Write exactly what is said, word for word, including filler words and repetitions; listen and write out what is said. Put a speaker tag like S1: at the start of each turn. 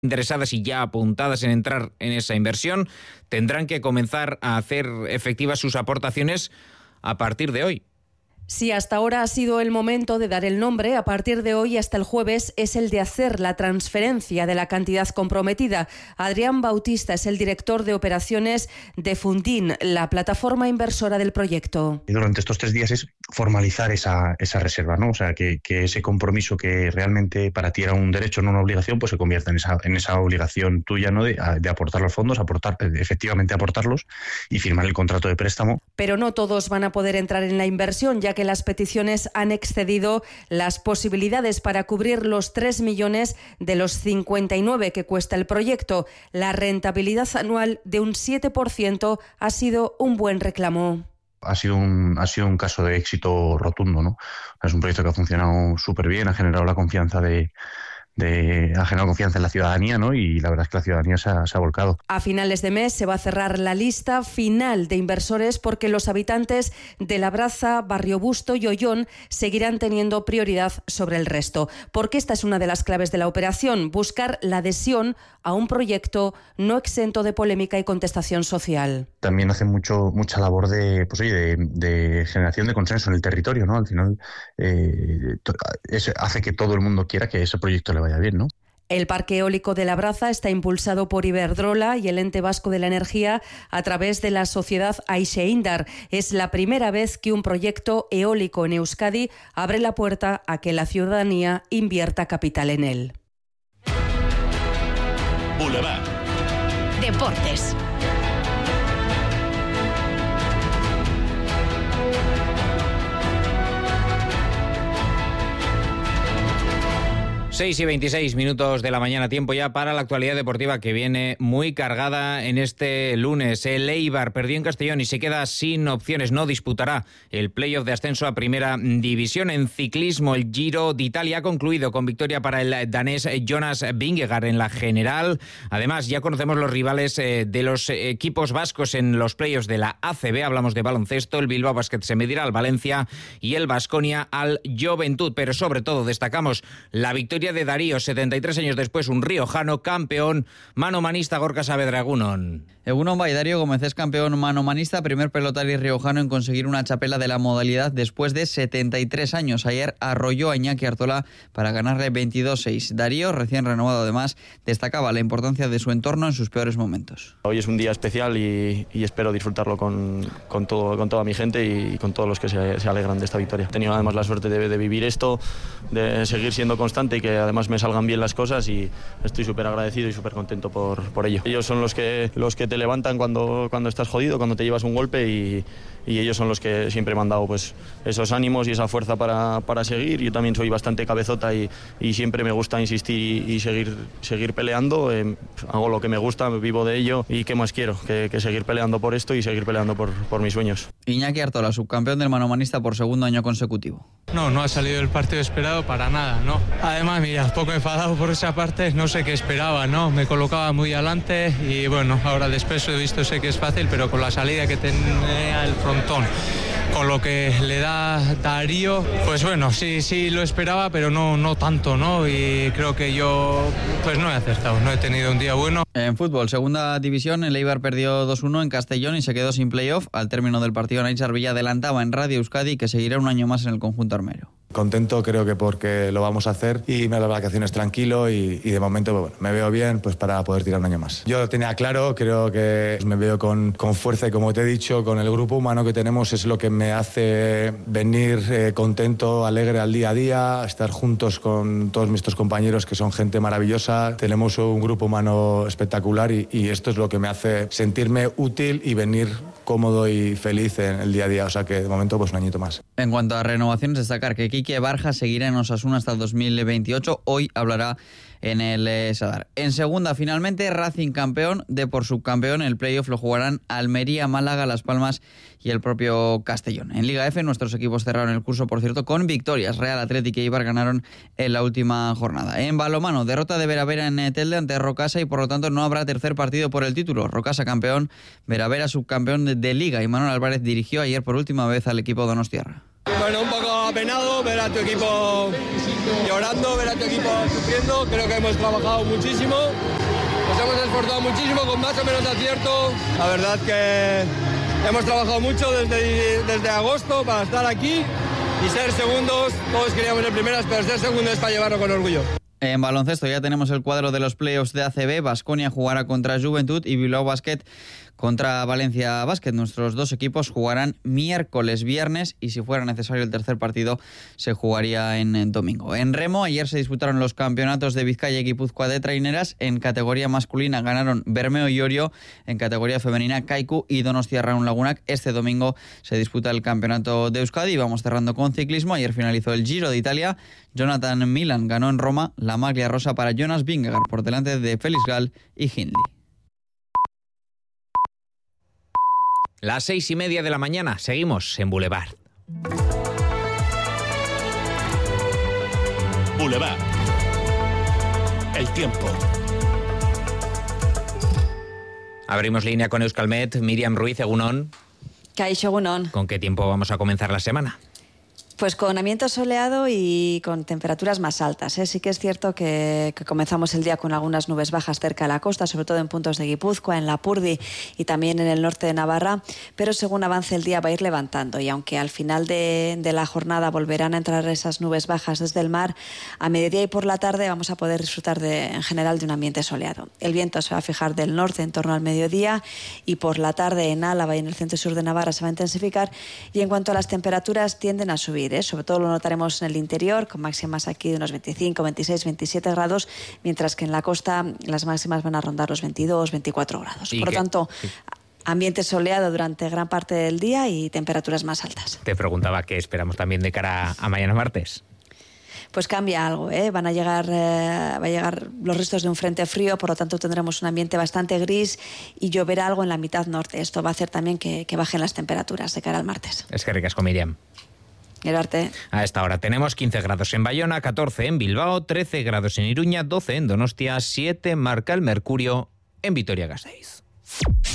S1: interesadas y ya apuntadas en entrar en esa inversión tendrán que comenzar a hacer efectivas sus aportaciones a partir de hoy.
S2: Si hasta ahora ha sido el momento de dar el nombre, a partir de hoy hasta el jueves es el de hacer la transferencia de la cantidad comprometida. Adrián Bautista es el director de operaciones de Fundin, la plataforma inversora del proyecto.
S3: Y durante estos tres días es formalizar esa, esa reserva, ¿no? O sea, que, que ese compromiso que realmente para ti era un derecho, no una obligación, pues se convierta en esa, en esa obligación tuya, ¿no? De, de aportar los fondos, aportar, efectivamente aportarlos y firmar el contrato de préstamo.
S2: Pero no todos van a poder entrar en la inversión, ya que las peticiones han excedido las posibilidades para cubrir los tres millones de los cincuenta y nueve que cuesta el proyecto. La rentabilidad anual de un siete por ciento ha sido un buen reclamo.
S3: Ha sido un ha sido un caso de éxito rotundo, ¿no? Es un proyecto que ha funcionado súper bien, ha generado la confianza de De, ha generado confianza en la ciudadanía, ¿no? Y la verdad es que la ciudadanía se ha, se ha volcado.
S2: A finales de mes se va a cerrar la lista final de inversores porque los habitantes de Labraza, Barrio Busto y Ollón seguirán teniendo prioridad sobre el resto. Porque esta es una de las claves de la operación, buscar la adhesión a un proyecto no exento de polémica y contestación social.
S3: También hace mucho mucha labor de, pues, oye, de, de generación de consenso en el territorio, ¿no? Al final eh, es, hace que todo el mundo quiera que ese proyecto le vaya bien, ¿no?
S2: El parque eólico de Labraza está impulsado por Iberdrola y el Ente Vasco de la Energía a través de la sociedad Aixeindar. Es la primera vez que un proyecto eólico en Euskadi abre la puerta a que la ciudadanía invierta capital en él.
S4: Boulevard.
S5: Deportes.
S1: seis y veintiséis minutos de la mañana, tiempo ya para la actualidad deportiva que viene muy cargada en este lunes. El Eibar perdió en Castellón y se queda sin opciones, no disputará el playoff de ascenso a Primera División. En ciclismo, el Giro de Italia ha concluido con victoria para el danés Jonas Vingegaard en la general. Además, ya conocemos los rivales de los equipos vascos en los playoffs de la A C B. Hablamos de baloncesto, el Bilbao Basket se medirá al Valencia y el Baskonia al Juventud. Pero sobre todo destacamos la victoria de Darío, setenta y tres años después, un riojano campeón manomanista. Gorka Saavedra, egunon.
S6: Egunon bai, Darío Gómez es campeón manomanista, primer pelotari riojano en conseguir una txapela de la modalidad después de setenta y tres años. Ayer arrolló a Iñaki Artola para ganarle veintidós seis. Darío, recién renovado además, destacaba la importancia de su entorno en sus peores momentos.
S7: Hoy es un día especial y, y espero disfrutarlo con, con, todo, con toda mi gente y con todos los que se, se alegran de esta victoria. He tenido además la suerte de, de vivir esto, de seguir siendo constante y que además me salgan bien las cosas y estoy súper agradecido y súper contento por, por ello. Ellos son los que, los que te levantan cuando, cuando estás jodido, cuando te llevas un golpe y, y ellos son los que siempre me han dado pues, esos ánimos y esa fuerza para, para seguir. Yo también soy bastante cabezota y, y siempre me gusta insistir y, y seguir, seguir peleando. Eh, hago lo que me gusta, vivo de ello y ¿qué más quiero? Que, que seguir peleando por esto y seguir peleando por, por mis sueños.
S6: Iñaki Artola, subcampeón del manomanista por segundo año consecutivo.
S8: No, no ha salido el partido esperado para nada, ¿no? Además, mira, poco enfadado por esa parte, no sé qué esperaba, ¿no? Me colocaba muy adelante y bueno, ahora después he visto, sé que es fácil, pero con la salida que tenía el frontón, con lo que le da Darío, pues bueno, sí, sí lo esperaba, pero no, no tanto, ¿no? Y creo que yo, pues no he acertado, no he tenido un día bueno.
S6: En fútbol, segunda división, el Eibar perdió dos uno en Castellón y se quedó sin playoff. Al término del partido, Naich Arbilla adelantaba en Radio Euskadi que seguirá un año más en el conjunto armero.
S9: Contento, creo que porque lo vamos a hacer y me las vacaciones tranquilo y, y de momento bueno, me veo bien pues para poder tirar un año más. Yo lo tenía claro, creo que me veo con, con fuerza y como te he dicho, con el grupo humano que tenemos es lo que me hace venir eh, contento, alegre al día a día, estar juntos con todos nuestros compañeros que son gente maravillosa, tenemos un grupo humano espectacular y, y esto es lo que me hace sentirme útil y venir cómodo y feliz en el día a día, o sea que de momento pues un añito más.
S6: En cuanto a renovaciones, destacar que Quique Barja seguirá en Osasuna hasta el dos mil veintiocho, hoy hablará en el eh, Sadar. En segunda, finalmente, Racing campeón, Depor subcampeón, el playoff lo jugarán Almería, Málaga, Las Palmas y el propio Castellón. En Liga F, nuestros equipos cerraron el curso, por cierto, con victorias. Real, Atlético y Eibar ganaron en la última jornada. En balonmano, derrota de Veravera en Telde ante Rocasa y por lo tanto no habrá tercer partido por el título. Rocasa campeón, Veravera subcampeón de, de Liga y Manuel Álvarez dirigió ayer por última vez al equipo donostiarra.
S10: Bueno, un poco
S4: apenado ver a tu equipo llorando, ver a tu equipo sufriendo. Creo que hemos trabajado muchísimo, nos hemos esforzado muchísimo con más o menos acierto. La verdad que hemos trabajado mucho desde, desde agosto para estar aquí y ser segundos. Todos queríamos ser primeras, pero ser segundos es para llevarlo con orgullo.
S6: En baloncesto ya tenemos el cuadro de los playoffs de A C B. Baskonia jugará contra Juventud y Bilbao Basket contra Valencia Basket. Nuestros dos equipos jugarán miércoles, viernes y si fuera necesario el tercer partido se jugaría en domingo. En remo ayer se disputaron los campeonatos de Vizcaya y Guipúzcoa de traineras. En categoría masculina ganaron Bermeo y Orio, en categoría femenina Kaiku y Donostia Raun Lagunak. Este domingo se disputa el campeonato de Euskadi. Vamos cerrando con ciclismo. Ayer finalizó el Giro de Italia. Jonathan Milan ganó en Roma, la maglia rosa para Jonas Vingegaard por delante de Felix Gall y Hindley.
S1: Las seis y media de la mañana, seguimos en Boulevard.
S10: Boulevard. El tiempo.
S1: Abrimos línea con Euskalmet. Miriam Ruiz, Egunon.
S11: Kaixo, Egunon.
S1: ¿Con qué tiempo vamos a comenzar la semana?
S11: Pues con ambiente soleado y con temperaturas más altas, ¿eh? Sí que es cierto que, que comenzamos el día con algunas nubes bajas cerca de la costa, sobre todo en puntos de Guipúzcoa, en Lapurdi y también en el norte de Navarra, pero según avance el día va a ir levantando y aunque al final de, de la jornada volverán a entrar esas nubes bajas desde el mar, a mediodía y por la tarde vamos a poder disfrutar de, en general de un ambiente soleado. El viento se va a fijar del norte en torno al mediodía y por la tarde en Álava y en el centro sur de Navarra se va a intensificar y en cuanto a las temperaturas tienden a subir. ¿eh? Sobre todo lo notaremos en el interior, con máximas aquí de unos veinticinco, veintiséis, veintisiete grados, mientras que en la costa las máximas van a rondar los veintidós, veinticuatro grados. Por lo tanto, sí. ambiente soleado durante gran parte del día y temperaturas más altas.
S1: Te preguntaba qué esperamos también de cara a mañana martes.
S11: Pues cambia algo, ¿eh? Van a llegar, eh, va a llegar los restos de un frente frío, por lo tanto tendremos un ambiente bastante gris y lloverá algo en la mitad norte. Esto va a hacer también que, que bajen las temperaturas de cara al martes.
S1: Es que ricasco, Miriam.
S11: Gerarte.
S1: A esta hora tenemos quince grados en Bayona, catorce en Bilbao, trece grados en Iruña, doce en Donostia, siete marca el mercurio en Vitoria-Gasteiz.